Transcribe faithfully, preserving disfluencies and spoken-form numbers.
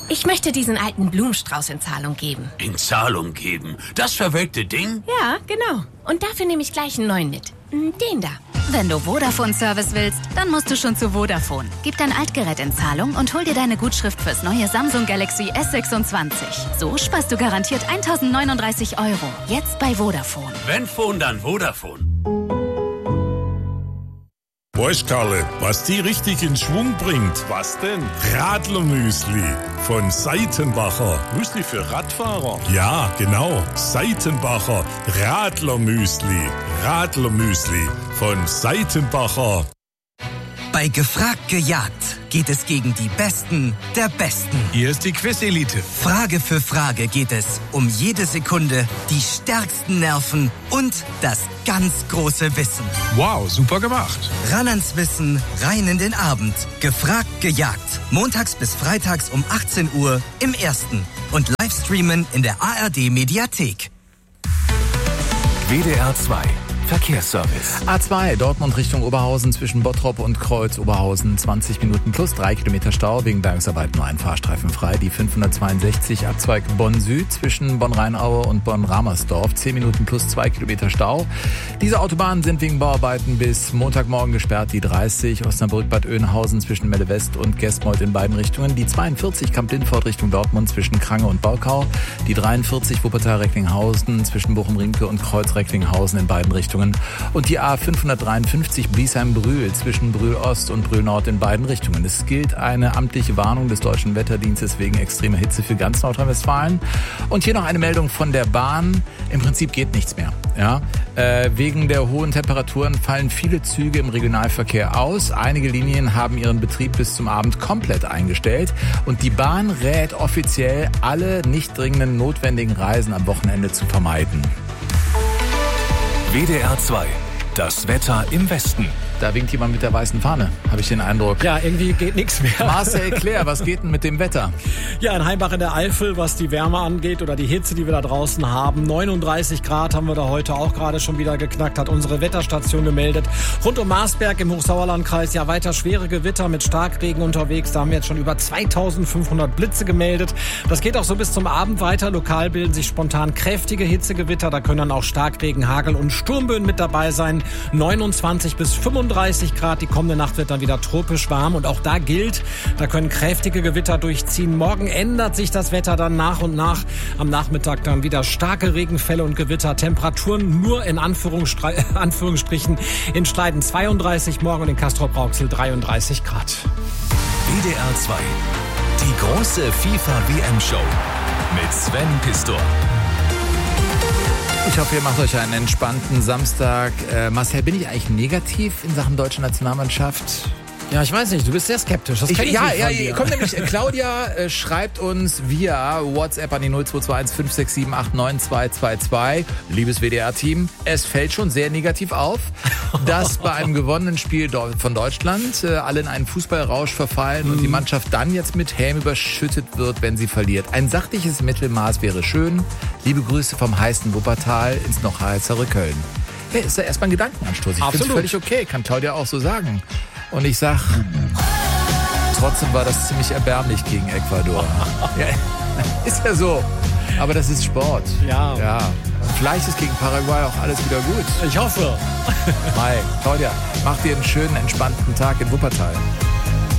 Ich möchte diesen alten Blumenstrauß in Zahlung geben. In Zahlung geben? Das verwelkte Ding? Ja, genau. Und dafür nehme ich gleich einen neuen mit. Den da. Wenn du Vodafone-Service willst, dann musst du schon zu Vodafone. Gib dein Altgerät in Zahlung und hol dir deine Gutschrift fürs neue Samsung Galaxy S sechsundzwanzig. So sparst du garantiert tausendneununddreißig Euro. Jetzt bei Vodafone. Wenn Phone, dann Vodafone. Weißt, Karle, was die richtig in Schwung bringt? Was denn? Radlermüsli von Seitenbacher. Müsli für Radfahrer? Ja, genau. Seitenbacher Radlermüsli. Radlermüsli von Seitenbacher. Bei Gefragt gejagt geht es gegen die Besten der Besten. Hier ist die Quiz-Elite. Frage für Frage geht es um jede Sekunde, die stärksten Nerven und das ganz große Wissen. Wow, super gemacht. Ran ans Wissen, rein in den Abend. Gefragt gejagt. Montags bis freitags um achtzehn Uhr im Ersten. Und Livestreamen in der A R D-Mediathek. W D R zwei Verkehrsservice. A zwei, Dortmund Richtung Oberhausen zwischen Bottrop und Kreuz Oberhausen. zwanzig Minuten plus drei Kilometer Stau. Wegen Bergungsarbeiten nur ein Fahrstreifen frei. Die fünfhundertzweiundsechzig Abzweig Bonn Süd zwischen Bonn-Rheinaue und Bonn-Ramersdorf. zehn Minuten plus zwei Kilometer Stau. Diese Autobahnen sind wegen Bauarbeiten bis Montagmorgen gesperrt. Die dreißig Osnabrück-Bad Oeynhausen zwischen Melle West und Gestmold in beiden Richtungen. Die zweiundvierzig Kamp-Lindfort Richtung Dortmund zwischen Krange und Baukau. Die dreiundvierzig Wuppertal-Recklinghausen zwischen Bochum-Riemke und Kreuz-Recklinghausen in beiden Richtungen. Und die A fünfhundertdreiundfünfzig Biesheim-Brühl zwischen Brühl-Ost und Brühl-Nord in beiden Richtungen. Es gilt eine amtliche Warnung des Deutschen Wetterdienstes wegen extremer Hitze für ganz Nordrhein-Westfalen. Und hier noch eine Meldung von der Bahn. Im Prinzip geht nichts mehr. Ja? Äh, wegen der hohen Temperaturen fallen viele Züge im Regionalverkehr aus. Einige Linien haben ihren Betrieb bis zum Abend komplett eingestellt. Und die Bahn rät offiziell, alle nicht dringenden notwendigen Reisen am Wochenende zu vermeiden. W D R zwei, das Wetter im Westen. Da winkt jemand mit der weißen Fahne, habe ich den Eindruck. Ja, irgendwie geht nichts mehr. Marcel, erklär, was geht denn mit dem Wetter? Ja, in Heimbach in der Eifel, was die Wärme angeht oder die Hitze, die wir da draußen haben. neununddreißig Grad haben wir da heute auch gerade schon wieder geknackt, hat unsere Wetterstation gemeldet. Rund um Marsberg im Hochsauerlandkreis ja weiter schwere Gewitter mit Starkregen unterwegs. Da haben wir jetzt schon über zweitausendfünfhundert Blitze gemeldet. Das geht auch so bis zum Abend weiter. Lokal bilden sich spontan kräftige Hitzegewitter. Da können dann auch Starkregen, Hagel und Sturmböen mit dabei sein. neunundzwanzig bis fünfunddreißig Grad. Die kommende Nacht wird dann wieder tropisch warm. Und auch da gilt, da können kräftige Gewitter durchziehen. Morgen ändert sich das Wetter dann nach und nach. Am Nachmittag dann wieder starke Regenfälle und Gewitter. Temperaturen nur in Anführungsstrichen in Streiten zweiunddreißig, morgen in Castrop-Rauxel dreiunddreißig Grad. W D R zwei, die große FIFA-W M-Show mit Sven Pistor. Ich hoffe, ihr macht euch einen entspannten Samstag. Äh, Marcel, bin ich eigentlich negativ in Sachen deutsche Nationalmannschaft? Ja, ich weiß nicht, du bist sehr skeptisch. Das ich, kenn ich ja, nicht ja, von dir. kommt nämlich, Claudia äh, schreibt uns via WhatsApp an die null zwei zwei eins fünf sechs sieben acht neun zwei zwei zwei. Liebes W D R-Team, es fällt schon sehr negativ auf, dass bei einem gewonnenen Spiel von Deutschland äh, alle in einen Fußballrausch verfallen mm. und die Mannschaft dann jetzt mit Häme überschüttet wird, wenn sie verliert. Ein sachliches Mittelmaß wäre schön. Liebe Grüße vom heißen Wuppertal ins noch heißere Köln. Hey, ist ja erstmal ein Gedankenanstoß. Ich finde es völlig okay, kann Claudia auch so sagen. Und ich sag, trotzdem war das ziemlich erbärmlich gegen Ecuador. Ja, ist ja so. Aber das ist Sport. Ja. ja. Und vielleicht ist gegen Paraguay auch alles wieder gut. Ich hoffe. Mai, Claudia, mach dir einen schönen, entspannten Tag in Wuppertal.